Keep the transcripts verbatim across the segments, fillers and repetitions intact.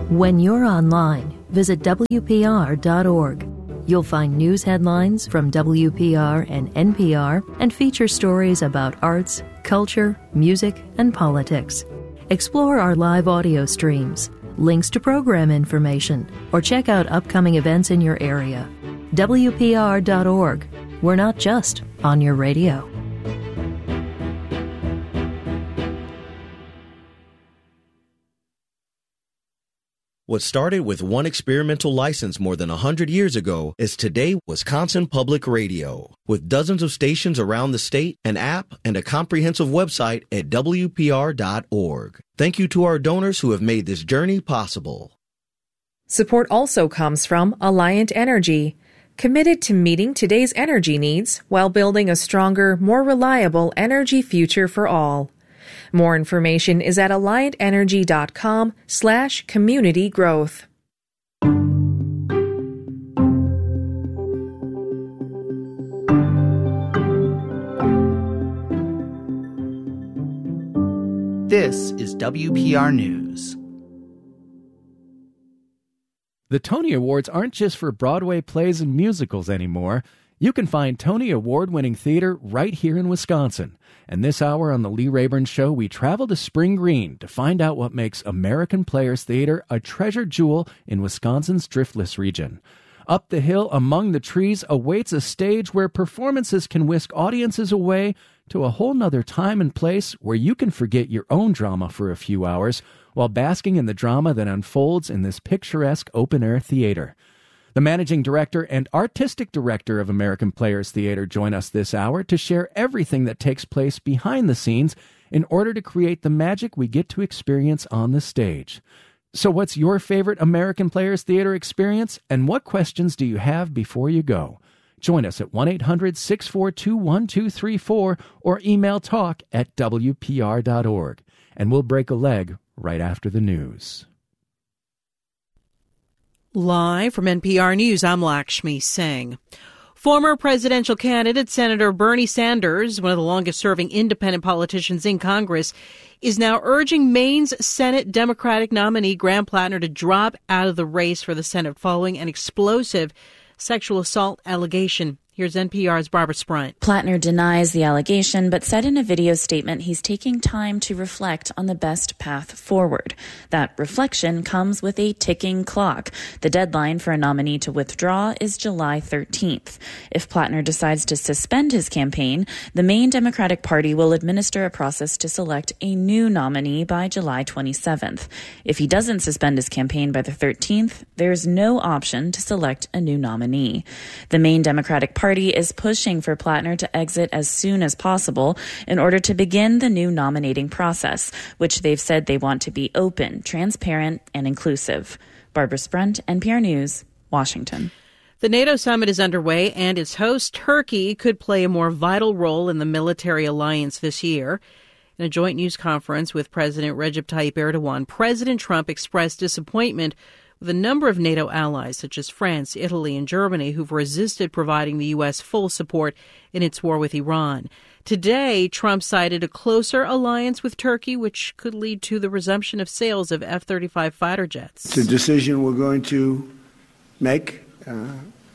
When you're online, visit W P R dot org. You'll find news headlines from W P R and N P R and feature stories about arts, culture, music, and politics. Explore our live audio streams, links to program information, or check out upcoming events in your area. W P R dot org. We're not just on your radio. What started with one experimental license more than one hundred years ago is today Wisconsin Public Radio. With dozens of stations around the state, an app, and a comprehensive website at W P R dot org. Thank you to our donors who have made this journey possible. Support also comes from Alliant Energy, committed to meeting today's energy needs while building a stronger, more reliable energy future for all. More information is at alliant energy dot com slash community growth. This is W P R News. The Tony Awards aren't just for Broadway plays and musicals anymore. You can find Tony Award-winning theater right here in Wisconsin. And this hour on the Lee Rayburn Show, we travel to Spring Green to find out what makes American Players Theater a treasure jewel in Wisconsin's Driftless region. Up the hill, among the trees, awaits a stage where performances can whisk audiences away to a whole nother time and place where you can forget your own drama for a few hours while basking in the drama that unfolds in this picturesque open-air theater. The managing director and artistic director of American Players Theater join us this hour to share everything that takes place behind the scenes in order to create the magic we get to experience on the stage. So what's your favorite American Players Theater experience, and what questions do you have before you go? Join us at one eight hundred six four two one two three four or email talk at W P R dot org. And we'll break a leg right after the news. Live from N P R News, I'm Lakshmi Singh. Former presidential candidate Senator Bernie Sanders, one of the longest-serving independent politicians in Congress, is now urging Maine's Senate Democratic nominee Graham Plattner to drop out of the race for the Senate following an explosive sexual assault allegation. Here's N P R's Barbara Sprunt. Plattner denies the allegation, but said in a video statement he's taking time to reflect on the best path forward. That reflection comes with a ticking clock. The deadline for a nominee to withdraw is July thirteenth. If Plattner decides to suspend his campaign, the Maine Democratic Party will administer a process to select a new nominee by July twenty-seventh. If he doesn't suspend his campaign by the thirteenth, there's no option to select a new nominee. The Maine Democratic Party Party is pushing for Plattner to exit as soon as possible in order to begin the new nominating process, which they've said they want to be open, transparent, and inclusive. Barbara Sprunt, N P R News, Washington. The NATO summit is underway, and its host, Turkey, could play a more vital role in the military alliance this year. In a joint news conference with President Recep Tayyip Erdogan, President Trump expressed disappointment with a number of NATO allies, such as France, Italy, and Germany, who've resisted providing the U S full support in its war with Iran. Today, Trump cited a closer alliance with Turkey, which could lead to the resumption of sales of F thirty-five fighter jets. It's a decision we're going to make. Uh,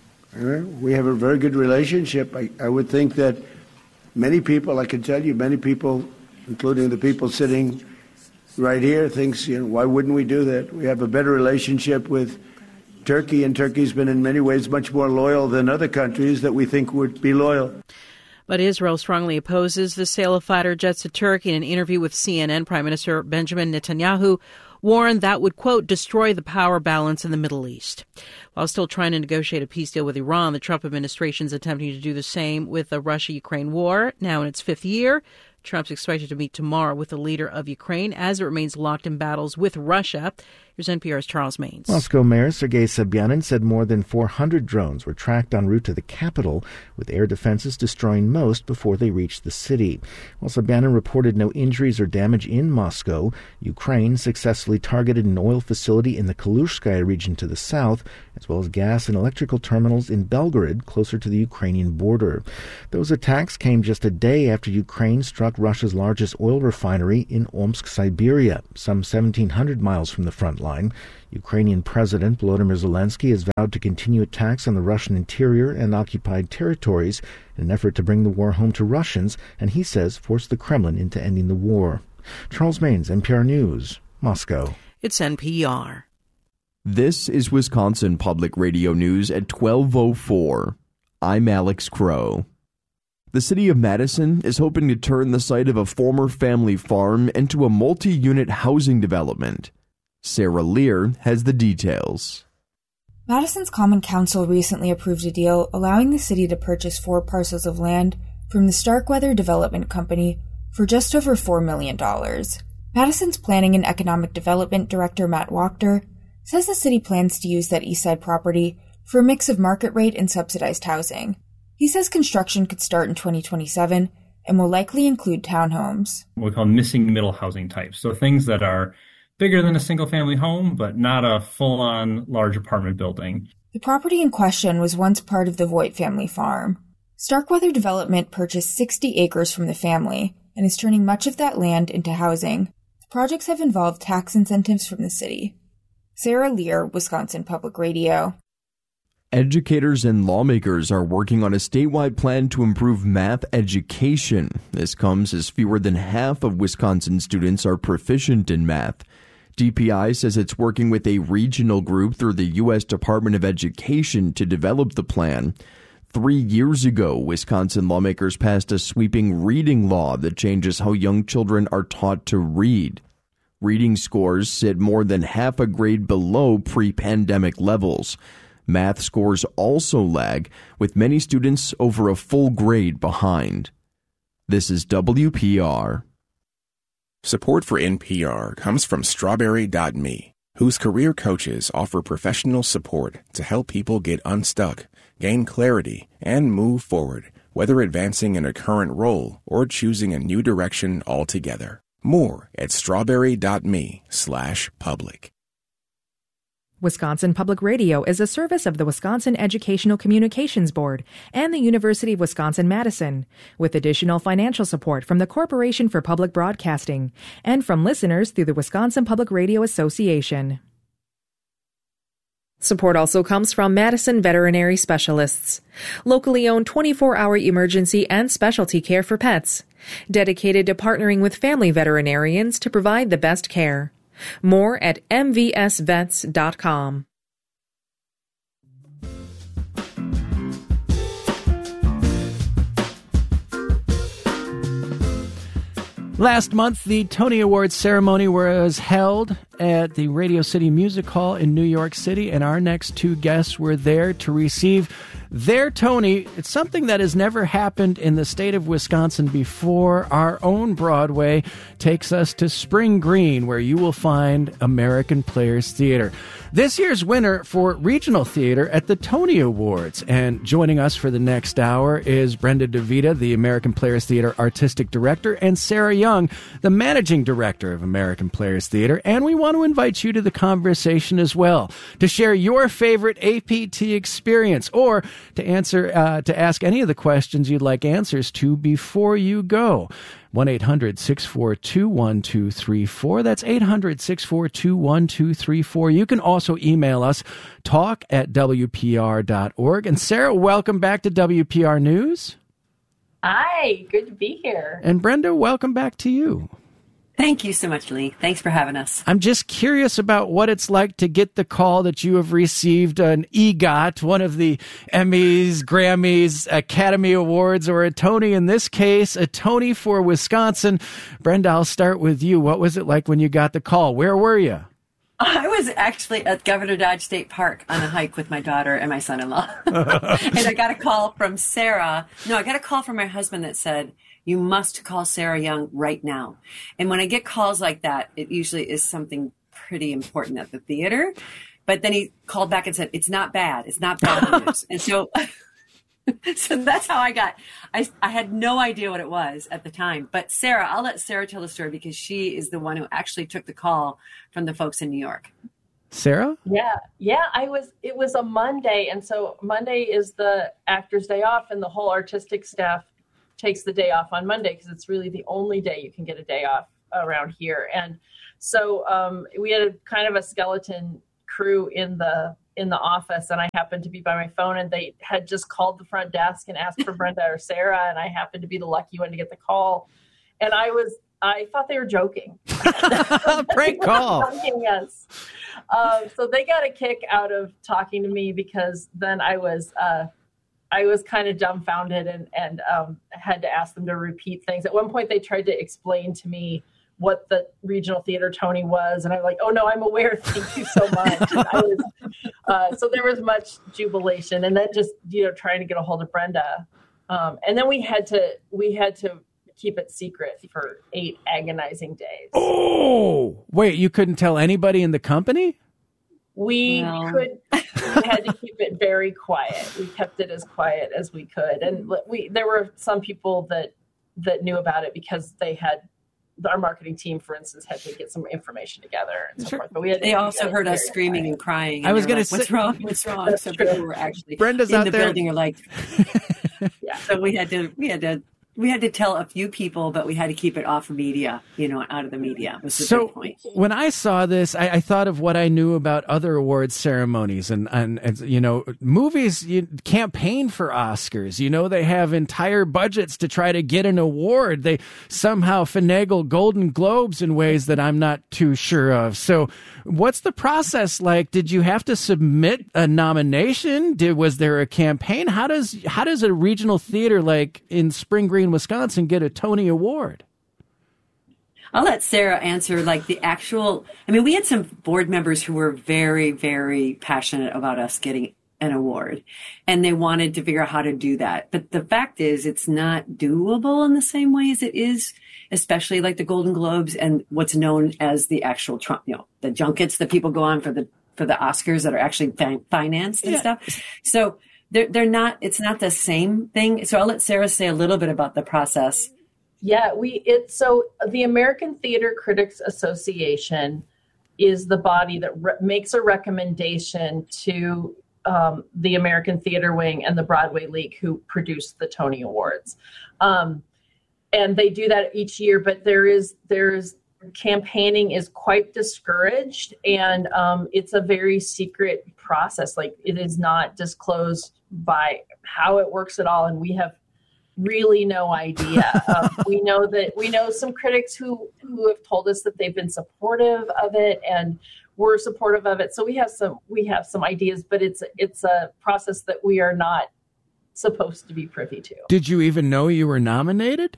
we have a very good relationship. I, I would think that many people, I can tell you, many people, including the people sitting right here, thinks, you know, why wouldn't we do that? We have a better relationship with Turkey, and Turkey's been in many ways much more loyal than other countries that we think would be loyal. But Israel strongly opposes the sale of fighter jets to Turkey. In an interview with C N N, Prime Minister Benjamin Netanyahu warned that would, quote, destroy the power balance in the Middle East. While still trying to negotiate a peace deal with Iran, the Trump administration is attempting to do the same with the Russia-Ukraine war, now in its fifth year. Trump's expected to meet tomorrow with the leader of Ukraine as it remains locked in battles with Russia. Here's N P R's Charles Maines. Moscow Mayor Sergei Sobyanin said more than four hundred drones were tracked en route to the capital, with air defenses destroying most before they reached the city. While Sobyanin reported no injuries or damage in Moscow, Ukraine successfully targeted an oil facility in the Kalushskaya region to the south, as well as gas and electrical terminals in Belgorod, closer to the Ukrainian border. Those attacks came just a day after Ukraine struck Russia's largest oil refinery in Omsk, Siberia, some seventeen hundred miles from the front line. Ukrainian President Volodymyr Zelensky has vowed to continue attacks on the Russian interior and occupied territories in an effort to bring the war home to Russians, and he says force the Kremlin into ending the war. Charles Maines, N P R News, Moscow. It's N P R. This is Wisconsin Public Radio News at twelve oh four. I'm Alex Crow. The city of Madison is hoping to turn the site of a former family farm into a multi-unit housing development. Sarah Lear has the details. Madison's Common Council recently approved a deal allowing the city to purchase four parcels of land from the Starkweather Development Company for just over four million dollars. Madison's Planning and Economic Development Director Matt Wachter says the city plans to use that Eastside property for a mix of market rate and subsidized housing. He says construction could start in twenty twenty-seven and will likely include townhomes. What we call missing middle housing types. So things that are bigger than a single-family home, but not a full-on large apartment building. The property in question was once part of the Voigt family farm. Starkweather Development purchased sixty acres from the family and is turning much of that land into housing. The projects have involved tax incentives from the city. Sarah Lear, Wisconsin Public Radio. Educators and lawmakers are working on a statewide plan to improve math education. This comes as fewer than half of Wisconsin students are proficient in math. D P I says it's working with a regional group through the U S Department of Education to develop the plan. Three years ago, Wisconsin lawmakers passed a sweeping reading law that changes how young children are taught to read. Reading scores sit more than half a grade below pre-pandemic levels. Math scores also lag, with many students over a full grade behind. This is W P R. Support for N P R comes from Strawberry dot me, whose career coaches offer professional support to help people get unstuck, gain clarity, and move forward, whether advancing in a current role or choosing a new direction altogether. More at strawberry dot me slash public. Wisconsin Public Radio is a service of the Wisconsin Educational Communications Board and the University of Wisconsin-Madison, with additional financial support from the Corporation for Public Broadcasting and from listeners through the Wisconsin Public Radio Association. Support also comes from Madison Veterinary Specialists, locally owned twenty-four hour emergency and specialty care for pets, dedicated to partnering with family veterinarians to provide the best care. More at m v s vets dot com. Last month, the Tony Awards ceremony was held at the Radio City Music Hall in New York City, and our next two guests were there to receive their Tony. It's something that has never happened in the state of Wisconsin before. Our own Broadway takes us to Spring Green, where you will find American Players Theater. This year's winner for regional theater at the Tony Awards. And joining us for the next hour is Brenda DeVita, the American Players Theater Artistic Director, and Sarah Young, the Managing Director of American Players Theater. And we want to invite you to the conversation as well, to share your favorite A P T experience, or to answer, uh, to ask any of the questions you'd like answers to before you go. one eight hundred six four two one two three four. That's eight hundred six four two one two three four. You can also email us, talk at w p r dot org. And Sarah, welcome back to W P R News. Hi, good to be here. And Brenda, welcome back to you. Thank you so much, Lee. Thanks for having us. I'm just curious about what it's like to get the call that you have received an EGOT, one of the Emmys, Grammys, Academy Awards, or a Tony in this case, a Tony for Wisconsin. Brenda, I'll start with you. What was it like when you got the call? Where were you? I was actually at Governor Dodge State Park on a hike with my daughter and my son-in-law. And I got a call from Sarah. No, I got a call from my husband that said, you must call Sarah Young right now. And when I get calls like that, it usually is something pretty important at the theater. But then he called back and said, it's not bad. It's not bad news. And so, so that's how I got, I, I had no idea what it was at the time. But Sarah, I'll let Sarah tell the story because she is the one who actually took the call from the folks in New York. Sarah? Yeah, yeah, I was, it was a Monday. And so Monday is the actor's day off, and the whole artistic staff takes the day off on Monday because it's really the only day you can get a day off around here. And So um, we had a kind of a skeleton crew in the in the office, and I happened to be by my phone, and they had just called the front desk and asked for Brenda or Sarah, and I happened to be the lucky one to get the call. And I was, I thought they were joking. Prank call. Yes. Um, so they got a kick out of talking to me, because then I was, uh, I was kind of dumbfounded and, and um, had to ask them to repeat things. At one point, they tried to explain to me what the Regional Theater Tony was. And I'm like, oh no, I'm aware. Thank you so much. I was, uh, so there was much jubilation, and then just, you know, trying to get a hold of Brenda. Um, and then we had to, we had to keep it secret for eight agonizing days. Oh, wait, you couldn't tell anybody in the company? We No. could, we had to keep it very quiet. We kept it as quiet as we could. And we, there were some people that, that knew about it because they had, our marketing team, for instance, had to get some information together and so Sure. forth. But we had, They also heard us very screaming quiet. and crying. I and was they're gonna like, say- what's wrong? What's wrong? That's So true. people were actually Brenda's in out the there. building are like, Yeah. so we had to, we had to, we had to tell a few people, but we had to keep it off of media, you know, out of the media was the So big point. when I saw this, I, I thought of what I knew about other awards ceremonies, and, and, and you know, movies you, campaign for Oscars. You know, they have entire budgets to try to get an award. They somehow finagle Golden Globes in ways that I'm not too sure of. So what's the process like? Did you have to submit a nomination? Did was there a campaign? How does how does a regional theater like in Spring Green, Wisconsin, get a Tony Award? I'll let Sarah answer like the actual, I mean, we had some board members who were very, very passionate about us getting an award, and they wanted to figure out how to do that. But the fact is, it's not doable in the same way as it is, especially like the Golden Globes and what's known as the actual Trump, you know, the junkets that people go on for the, for the Oscars that are actually fin- financed and Yeah. stuff. So they're, they're not, it's not the same thing. So I'll let Sarah say a little bit about the process. Yeah, we it so the American Theater Critics Association is the body that re- makes a recommendation to um, the American Theater Wing and the Broadway League, who produced the Tony Awards, um, and they do that each year. But there is there is campaigning is quite discouraged, and um, it's a very secret process. Like, it is not disclosed by how it works at all, and we have really no idea. um, we know that we know some critics who who have told us that they've been supportive of it, and we're supportive of it. So we have some we have some ideas, but it's it's a process that we are not supposed to be privy to. Did you even know you were nominated?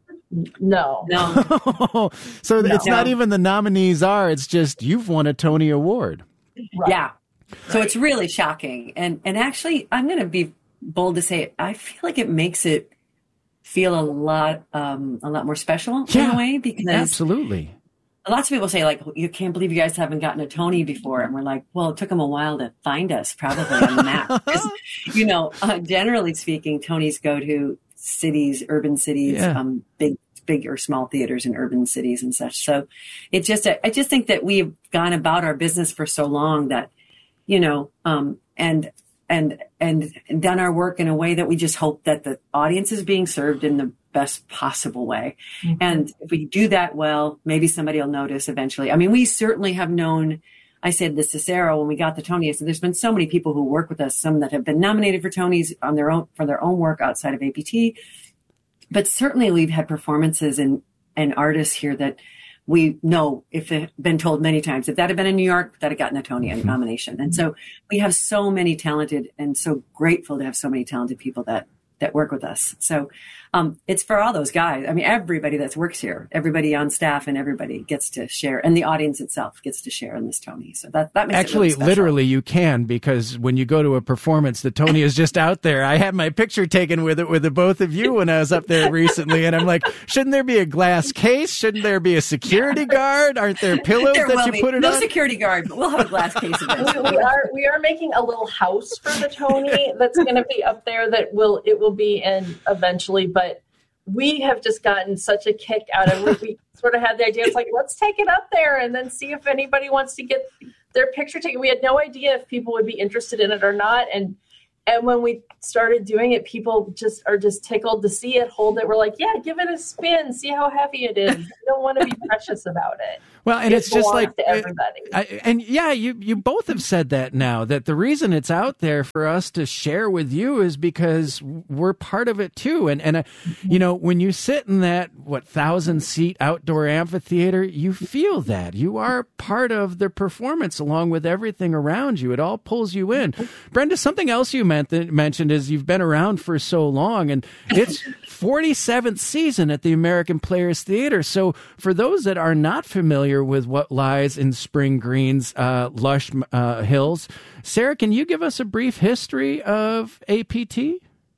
No, No. So No. it's not even the nominees are, it's just you've won a Tony Award. Right. Yeah. So it's really shocking. And and actually, I'm going to be bold to say, I feel like it makes it feel a lot um, a lot more special Yeah, in a way, because Absolutely. lots of people say, like, you can't believe you guys haven't gotten a Tony before. And we're like, well, it took them a while to find us, probably on the map. 'Cause, you know, uh, generally speaking, Tonys go to cities, urban cities, Yeah. um, big, big or small theaters in urban cities and such. So it's just, I just think that we've gone about our business for so long that, you know, um, and, and, and done our work in a way that we just hope that the audience is being served in the best possible way. Mm-hmm. And if we do that well, maybe somebody will notice eventually. I mean, we certainly have known, I said this to Sarah when we got the Tony, I said, there's been so many people who work with us, some that have been nominated for Tonys on their own, for their own work outside of A P T. But certainly we've had performances and, and artists here that we know, if they've been told many times, if that had been in New York, that had gotten a Tony mm-hmm. nomination. And so we have so many talented, and so grateful to have so many talented people that, that work with us. So um, it's for all those guys. I mean, everybody that works here, everybody on staff and everybody gets to share, and the audience itself gets to share in this Tony. So that, that makes Actually, it really literally you can, because when you go to a performance, the Tony is just out there. I had my picture taken with it with the both of you when I was up there recently, and I'm like, shouldn't there be a glass case? Shouldn't there be a security guard? Aren't there pillows there that you be. put it no on? No security guard, but we'll have a glass case of it. we, we are we are making a little house for the Tony that's going to be up there that will it will be in eventually, but we have just gotten such a kick out of it. We sort of had the idea, it's like, let's take it up there and then see if anybody wants to get their picture taken. We had no idea if people would be interested in it or not. And and when we started doing it, people just are just tickled to see it, hold it. We're like, yeah, give it a spin, see how heavy it is. We don't want to be precious about it. Well, and it it's just like, to everybody. I, and yeah, you, you both have said that now, that the reason it's out there for us to share with you is because we're part of it too. And, and, uh, you know, when you sit in that, what, thousand seat outdoor amphitheater, you feel that you are part of the performance along with everything around you. It all pulls you in. Brenda, something else you meant, mentioned is you've been around for so long, and it's forty-seventh season at the American Players Theater. So for those that are not familiar with what lies in Spring Green's uh, lush uh, hills, Sarah, can you give us a brief history of A P T?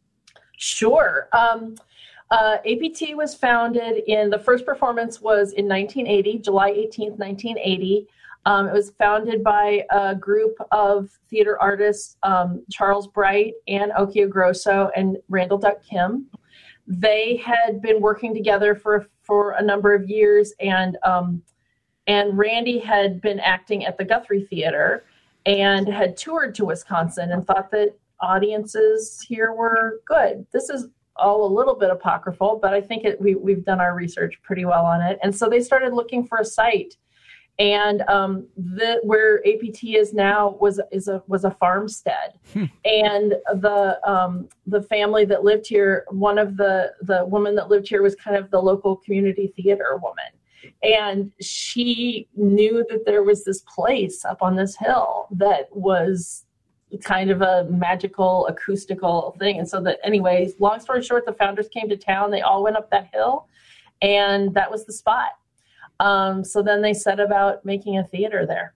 Sure. Um, uh, A P T was founded in, the first performance was in nineteen eighty, July eighteenth, nineteen eighty. Um, it was founded by a group of theater artists, um, Charles Bright, Ann Occhiogrosso, and Randall Duck Kim. They had been working together for for a number of years, and um, and Randy had been acting at the Guthrie Theater and had toured to Wisconsin and thought that audiences here were good. This is all a little bit apocryphal, but I think it, we, we've done our research pretty well on it. And so they started looking for a site. And um, the, where A P T is now was is a was a farmstead, hmm. and the um, the family that lived here, one of the the woman that lived here was kind of the local community theater woman, and she knew that there was this place up on this hill that was kind of a magical acoustical thing. And so that, anyways, long story short, the founders came to town. They all went up that hill, and that was the spot. Um, so then they set about making a theater there.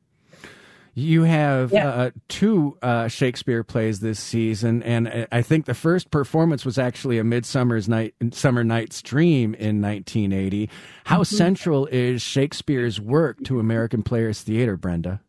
You have yeah. uh, two uh, Shakespeare plays this season, and I think the first performance was actually A Midsummer's Night, Summer Night's Dream in nineteen eighty. How mm-hmm. central is Shakespeare's work to American Players Theater, Brenda?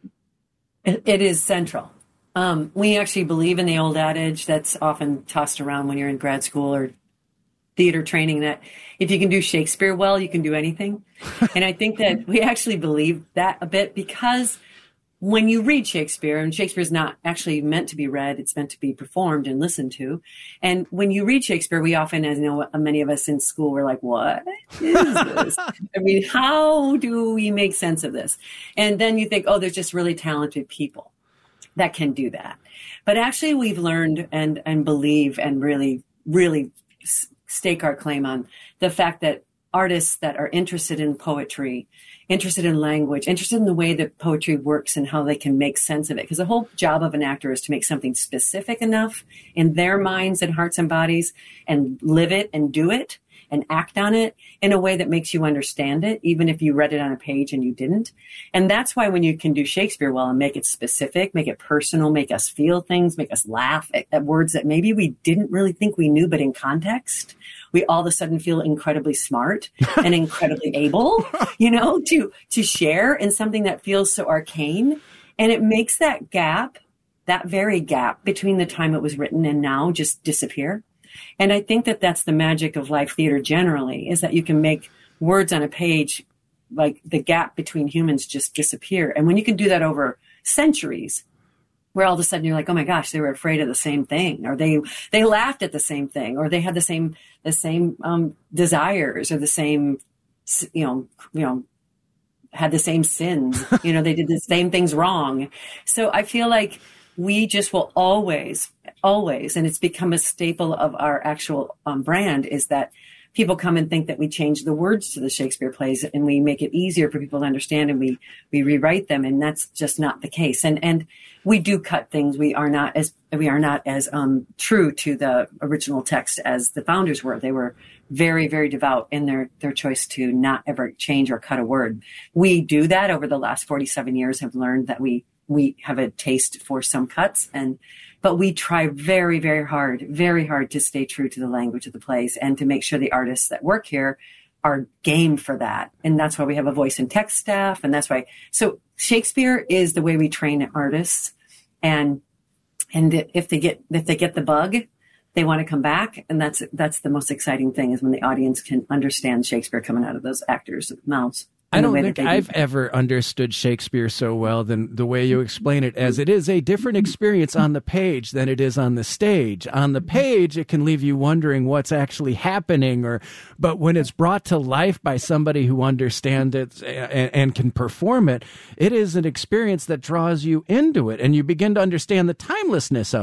It, it is central. Um, we actually believe in the old adage that's often tossed around when you're in grad school or theater training, that if you can do Shakespeare well, you can do anything. And I think that we actually believe that a bit, because when you read Shakespeare, and Shakespeare is not actually meant to be read, it's meant to be performed and listened to. And when you read Shakespeare, we often, as you know, many of us in school were like, what is this? I mean, how do we make sense of this? And then you think, oh, there's just really talented people that can do that. But actually we've learned and, and believe and really, really stake our claim on the fact that artists that are interested in poetry, interested in language, interested in the way that poetry works and how they can make sense of it. Because the whole job of an actor is to make something specific enough in their minds and hearts and bodies and live it and do it and act on it in a way that makes you understand it, even if you read it on a page and you didn't. And that's why when you can do Shakespeare well and make it specific, make it personal, make us feel things, make us laugh at, at words that maybe we didn't really think we knew, but in context, we all of a sudden feel incredibly smart and incredibly able, you know, to, to share in something that feels so arcane. And it makes that gap, that very gap between the time it was written and now, just disappear. And I think that that's the magic of live theater generally, is that you can make words on a page, like the gap between humans just disappear. And when you can do that over centuries, where all of a sudden you're like, oh my gosh, they were afraid of the same thing, or they, they laughed at the same thing, or they had the same, the same, um, desires, or the same, you know, you know, had the same sins, you know, they did the same things wrong. So I feel like we just will always, always, and it's become a staple of our actual um, brand, is that people come and think that we change the words to the Shakespeare plays and we make it easier for people to understand, and we, we rewrite them. And that's just not the case. And, and we do cut things. We are not as, we are not as um, true to the original text as the founders were. They were very, very devout in their, their choice to not ever change or cut a word. We do that over the last forty-seven years, have learned that we, we have a taste for some cuts, and, but we try very, very hard, very hard to stay true to the language of the plays and to make sure the artists that work here are game for that. And that's why we have a voice and text staff. And that's why, so Shakespeare is the way we train artists. And, and if they get, if they get the bug, they want to come back. And that's, that's the most exciting thing, is when the audience can understand Shakespeare coming out of those actors' mouths. I don't think I've ever understood Shakespeare so well than the way you explain it, as it is a different experience on the page than it is on the stage. On the page, it can leave you wondering what's actually happening, or but when it's brought to life by somebody who understands it and, and can perform it, it is an experience that draws you into it, and you begin to understand the timelessness of